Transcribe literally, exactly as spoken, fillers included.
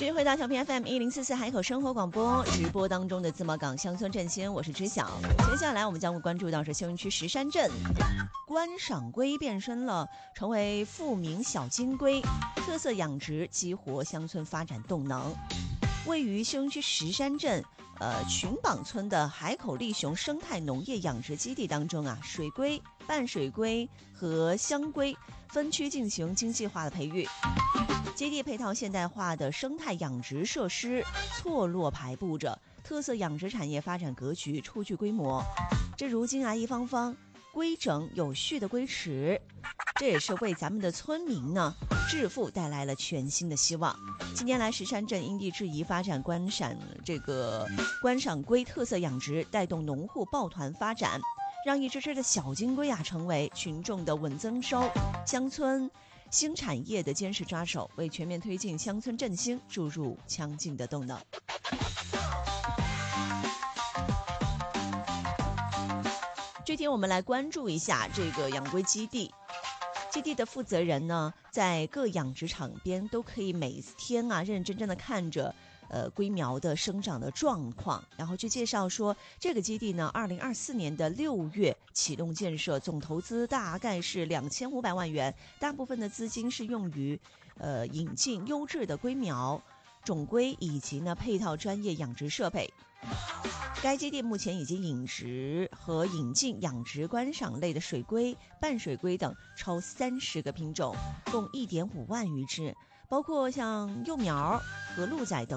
继续回到调频 F M 一零四四海口生活广播直播当中的自贸港乡村振兴，我是知晓。接下来我们将会关注到是休云区石山镇观赏龟变身了，成为富民小金龟，特色养殖激活乡村发展动能。位于休云区石山镇呃群绑村的海口利熊生态农业养殖基地当中啊，水龟、半水龟和香龟分区进行精细化的培育。基地配套现代化的生态养殖设施，错落排布着，特色养殖产业发展格局初具规模。这如今啊，一方方规整有序的龟池，这也是为咱们的村民呢致富带来了全新的希望。近年来，石山镇因地制宜发展观赏这个观赏龟特色养殖，带动农户抱团发展，让一只只的小金龟啊成为群众的稳增收、乡村新产业的坚实抓手，为全面推进乡村振兴注入强劲的动能。这天我们来关注一下这个养龟基地。基地的负责人呢，在各养殖场边都可以每天啊认认真真的看着呃龟苗的生长的状况，然后去介绍说，这个基地呢，二零二四年的六月启动建设，总投资大概是两千五百万元，大部分的资金是用于呃引进优质的龟苗、种龟以及呢配套专业养殖设备。该基地目前已经引植和引进养殖观赏类的水龟、半水龟等超三十个品种，共一点五万余只，包括像幼苗和鹿仔等。